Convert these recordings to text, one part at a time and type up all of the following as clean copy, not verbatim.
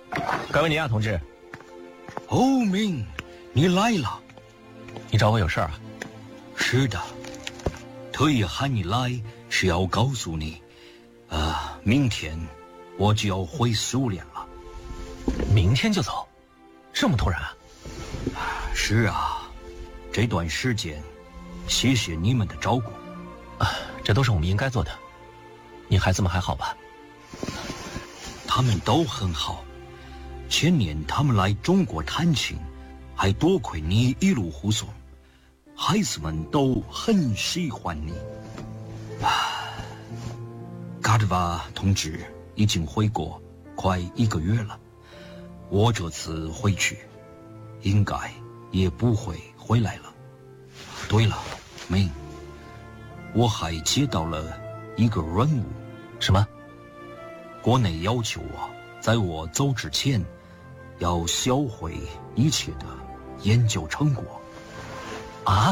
盖维尼亚同志。 欧明，你来了。 你找我有事儿啊？ 是的，特意喊你来是要告诉你，明天我就要回苏联了。 明天就走？这么突然啊？ 是啊，这段时间谢谢你们的照顾。 这都是我们应该做的。你孩子们还好吧？ 他们都很好。前年他们来中国探亲，还多亏你一路护送，孩子们都很喜欢你。嘎德瓦同志已经回国快1个月了，我这次回去应该也不会回来了。对了，明，我还接到了一个任务。 什么？ 国内要求我在我走之前要销毁一切的研究成果。 啊？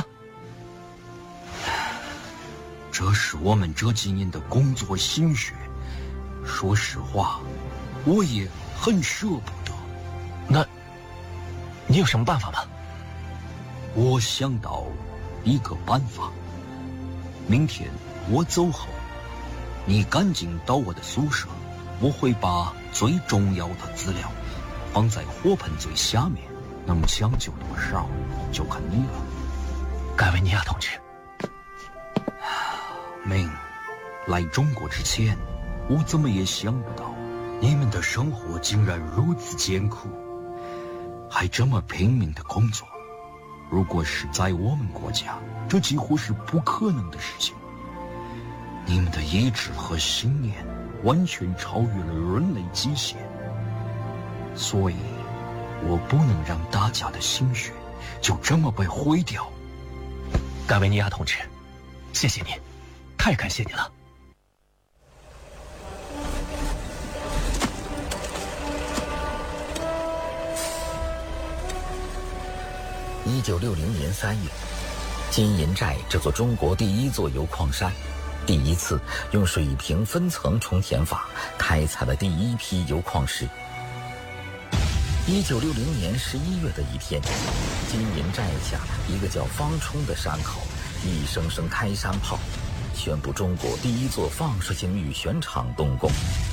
这是我们这几年的工作心血，说实话，我也很舍不得。 那，你有什么办法吗？ 我想到一个办法。明天我走后，你赶紧到我的宿舍，我会把最重要的资料放在火盆最下面，能抢救多少就看你了。 盖维尼亚同志。 明，来中国之前，我怎么也想不到你们的生活竟然如此艰苦，还这么拼命的工作。如果是在我们国家，这几乎是不可能的事情。你们的意志和信念完全超越了人类极限，所以我不能让大家的心血就这么被毁掉。 盖维尼亚同志，谢谢你，太感谢你了。 1960年3月，金银寨这座中国第一座油矿山，第一次用水平分层充填法开采了第一批油矿石。1960年11月的一天，金银寨下一个叫方冲的山口，一声声开山炮，宣布中国第一座放射性雨旋场动工。